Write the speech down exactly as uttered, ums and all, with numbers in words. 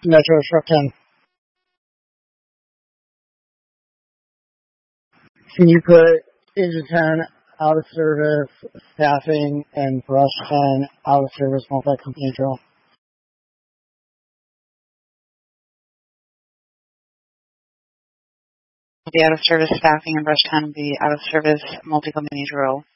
Metro Truck ten. Can you put Engine ten out of service, staffing, and Brush ten out of service, multi-company drill? Be out of service staffing and Brush ten be out of service multi-company drill.